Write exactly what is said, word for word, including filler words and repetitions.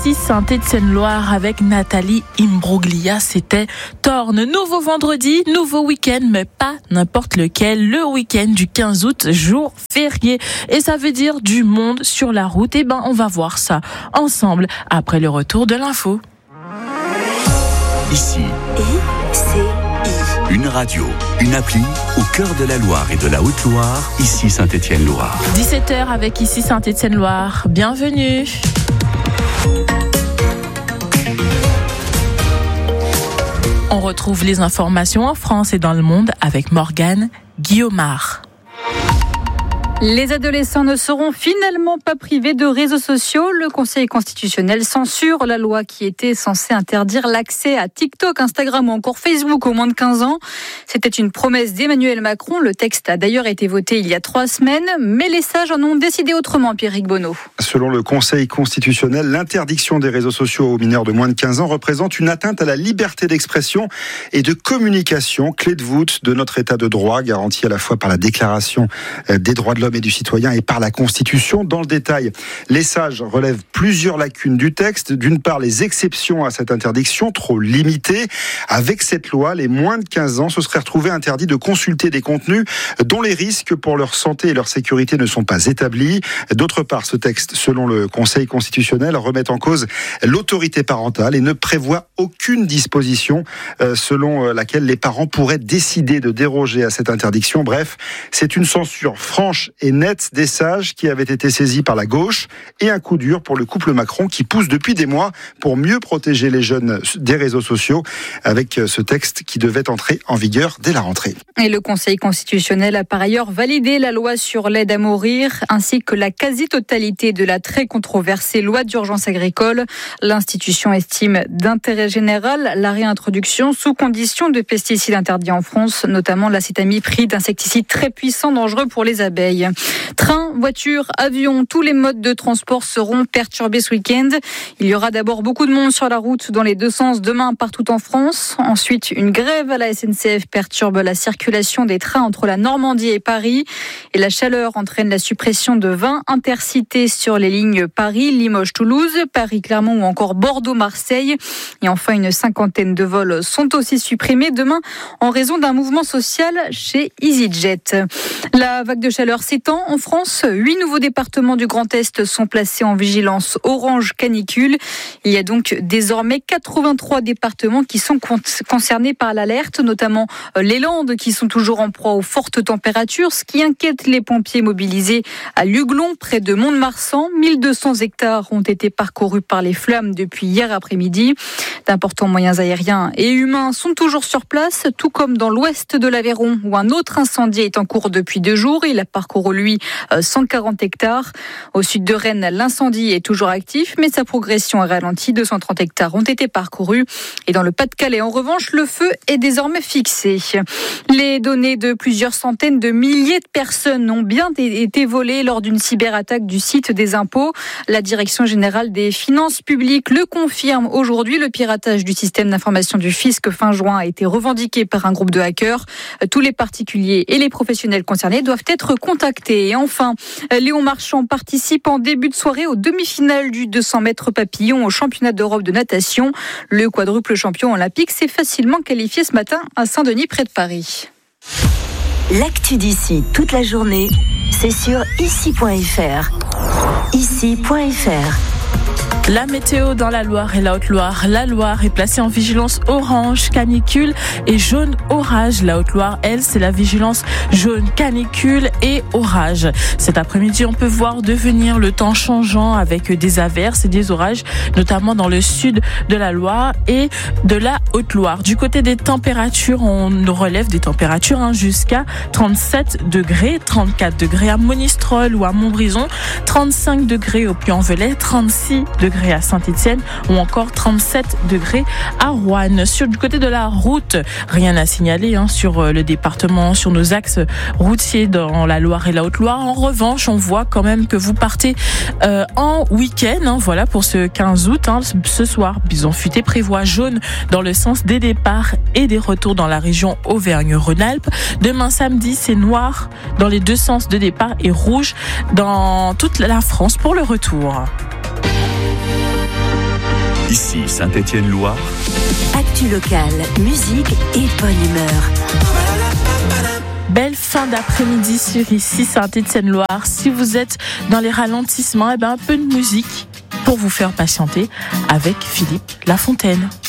ici Saint-Étienne-Loire avec Nathalie Imbroglia. C'était Torne. Nouveau vendredi, nouveau week-end, mais pas n'importe lequel. Le week-end du quinze août, jour férié. Et ça veut dire du monde sur la route. Et ben, on va voir ça ensemble après le retour de l'info. Ici. I C I. Une radio, une appli au cœur de la Loire et de la Haute-Loire, ici Saint-Étienne-Loire. dix-sept heures avec ici Saint-Étienne-Loire. Bienvenue. On retrouve les informations en France et dans le monde avec Morgane Guillaumard. Les adolescents ne seront finalement pas privés de réseaux sociaux. Le Conseil constitutionnel censure la loi qui était censée interdire l'accès à TikTok, Instagram ou encore Facebook aux moins de quinze ans. C'était une promesse d'Emmanuel Macron. Le texte a d'ailleurs été voté il y a trois semaines, mais les sages en ont décidé autrement, Pierrick Bonneau. Selon le Conseil constitutionnel, l'interdiction des réseaux sociaux aux mineurs de moins de quinze ans représente une atteinte à la liberté d'expression et de communication, clé de voûte de notre état de droit, garantie à la fois par la Déclaration des droits de l'homme et du citoyen et par la Constitution. Dans le détail, les sages relèvent plusieurs lacunes du texte. D'une part, les exceptions à cette interdiction, trop limitées. Avec cette loi, les moins de quinze ans se seraient retrouvés interdits de consulter des contenus dont les risques pour leur santé et leur sécurité ne sont pas établis. D'autre part, ce texte, selon le Conseil constitutionnel, remet en cause l'autorité parentale et ne prévoit aucune disposition selon laquelle les parents pourraient décider de déroger à cette interdiction. Bref, c'est une censure franche et nette des sages qui avaient été saisis par la gauche et un coup dur pour le couple Macron qui pousse depuis des mois pour mieux protéger les jeunes des réseaux sociaux avec ce texte qui devait entrer en vigueur dès la rentrée. Et le Conseil constitutionnel a par ailleurs validé la loi sur l'aide à mourir ainsi que la quasi-totalité de la très controversée loi d'urgence agricole. L'institution estime d'intérêt général la réintroduction sous condition de pesticides interdits en France, notamment l'acétamiprid, insecticide très puissant, dangereux pour les abeilles. Train, voiture, avion, tous les modes de transport seront perturbés ce week-end. Il y aura d'abord beaucoup de monde sur la route dans les deux sens demain partout en France. Ensuite, une grève à la S N C F perturbe la circulation des trains entre la Normandie et Paris. Et la chaleur entraîne la suppression de vingt intercités sur les lignes Paris, Limoges, Toulouse, Paris, Clermont ou encore Bordeaux, Marseille. Et enfin, une cinquantaine de vols sont aussi supprimés demain en raison d'un mouvement social chez EasyJet. La vague de chaleur s'étend en France. Huit nouveaux départements du Grand Est sont placés en vigilance orange canicule. Il y a donc désormais quatre-vingt-trois départements qui sont concernés par l'alerte, notamment les Landes qui sont toujours en proie aux fortes températures, ce qui inquiète les pompiers mobilisés à Luglon, près de Mont-de-Marsan. mille deux cents hectares ont été parcourus par les flammes depuis hier après-midi. D'importants moyens aériens et humains sont toujours sur place, tout comme dans l'ouest de l'Aveyron, où un autre incendie est en cours depuis deux jours. Il a parcouru, lui, cent quarante hectares. Au sud de Rennes, l'incendie est toujours actif, mais sa progression est ralentie. deux cent trente hectares ont été parcourus. Et dans le Pas-de-Calais, en revanche, le feu est désormais fixé. Les données de plusieurs centaines de milliers de personnes ont bien été volées lors d'une cyberattaque du site des impôts. La Direction générale des finances publiques le confirme aujourd'hui. Le piratage du système d'information du fisc fin juin a été revendiqué par un groupe de hackers. Tous les particuliers et les professionnels concernés doivent être contactés. Et enfin, Léon Marchand participe en début de soirée aux demi-finales du deux cents mètres papillon au championnat d'Europe de natation. Le quadruple champion olympique s'est facilement qualifié ce matin à Saint-Denis, près de Paris. L'actu d'ici toute la journée, c'est sur ici point f r. ici point f r. La météo dans la Loire et la Haute-Loire. La Loire est placée en vigilance orange, canicule et jaune orage. La Haute-Loire, elle, c'est la vigilance jaune, canicule et orage. Cet après-midi, on peut voir devenir le temps changeant avec des averses et des orages, notamment dans le sud de la Loire et de la Haute-Loire. Du côté des températures, on relève des températures hein, jusqu'à trente-sept degrés, trente-quatre degrés à Monistrol ou à Montbrison, trente-cinq degrés au Puy-en-Velay, trente-six degrés à Saint-Étienne ou encore trente-sept degrés à Roanne. Sur du côté de la route, rien à signaler hein, sur le département, sur nos axes routiers dans la Loire et la Haute-Loire. En revanche, on voit quand même que vous partez euh, en week-end. Hein, voilà pour ce quinze août. Hein, ce soir, Bison Futé prévoit jaune dans le sens des départs et des retours dans la région Auvergne-Rhône-Alpes. Demain samedi, c'est noir dans les deux sens de départ et rouge dans toute la France pour le retour. Saint-Étienne-Loire. Actu locale, musique et bonne humeur. Belle fin d'après-midi sur ici Saint-Étienne-Loire. Si vous êtes dans les ralentissements, eh ben un peu de musique pour vous faire patienter avec Philippe Lafontaine.